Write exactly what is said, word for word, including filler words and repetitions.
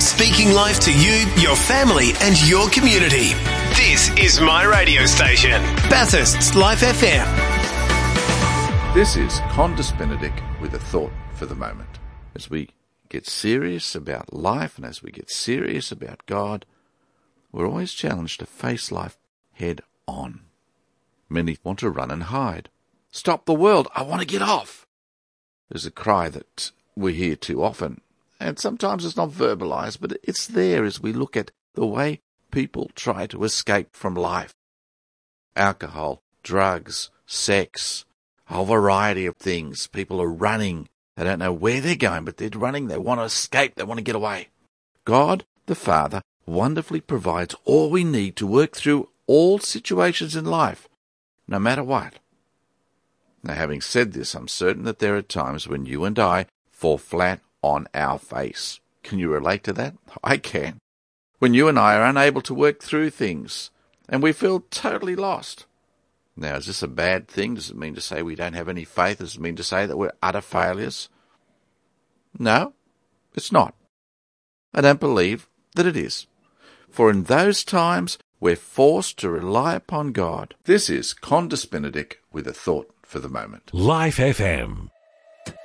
Speaking life to you, your family and your community. This is my radio station, Bathurst's Life F M. This is Condis Benedict with a thought for the moment. As we get serious about life and as we get serious about God, we're always challenged to face life head on. Many want to run and hide. Stop the world, I want to get off. There's a cry that we hear too often, and sometimes it's not verbalized, but it's there as we look at the way people try to escape from life. Alcohol, drugs, sex, a whole variety of things. People are running. They don't know where they're going, but they're running. They want to escape. They want to get away. God, the Father, wonderfully provides all we need to work through all situations in life, no matter what. Now, having said this, I'm certain that there are times when you and I fall flat on our face. Can you relate to that? I can. When you and I are unable to work through things and we feel totally lost. Now, is this a bad thing? Does it mean to say we don't have any faith? Does it mean to say that we're utter failures? No, it's not. I don't believe that it is. For in those times, we're forced to rely upon God. This is Condis Benedict with a thought for the moment. Life F M.